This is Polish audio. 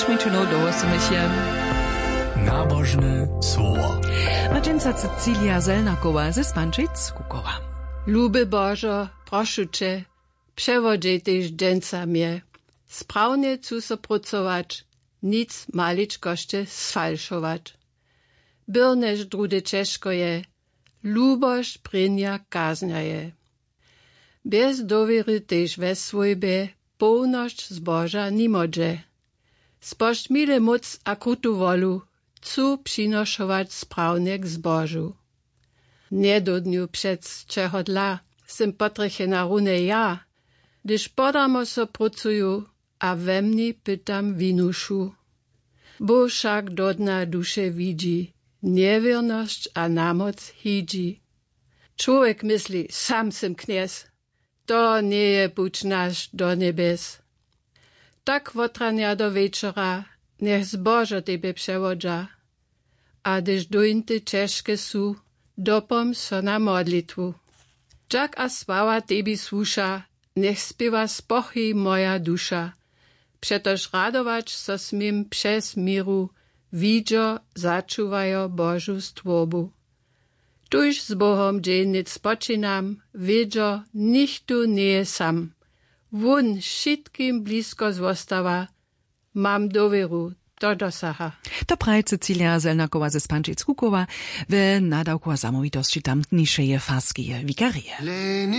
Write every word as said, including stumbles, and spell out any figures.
minut do osem. Nabożne słowo. Maczenca Cecilia Zelnakowa ze Spanczyc Kukowa. Luby Bożo, proszę Cię, przewodzaj też dżęca mnie. Sprawnie cu so pracować, nic maliczkoście sfalszować. Byrneż drude ciężko je, lubość prynia kaznia je. Bez dowiery też we swojbie, pełność zboża nie może. Spość mile moc a krutu wolu, cu przynoszować sprawnie k zbożu. Nie do dniu przed czego dla, sym potreche na runie ja, gdyż podamo so pracuju, a we mnie pytam winuszu. Bo wszak do dna dusze widzi, niewierność a namoc hidzi. Człowiek myśli, sam sym kniez, to nie je buć nasz do niebes. Tak wotrania do wieczora, niech zbożo tebe przewodza, a gdyż dojnty ciężkie su, dopom so na modlitwu. Czak a sława tebi słusza, niech spiewa spochy moja dusza, przetoż radować so smim przez miru, widzio zaczuwajo Bożu stwobu. Tuż z Bohom dziennic spoczynam, widzio nichtu nie sam. Wun wszystkim blisko zostawa, mam dowieru, to dosaha. To praje Cecilia Zelnakowa ze Spanczyc Kukowa w nadawku zamovitosti tamtniejszej faskiej wikarie.